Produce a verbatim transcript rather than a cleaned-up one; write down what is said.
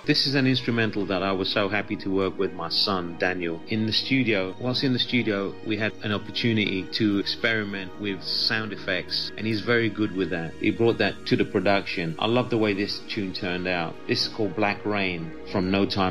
This is an instrumental that I was so happy to work with my son Daniel in the studio. Whilst in the studio, we had an opportunity to experiment with sound effects, and he's very good with that. He brought that to the production. I love the way this tune turned out. This is called Black Rain from No Time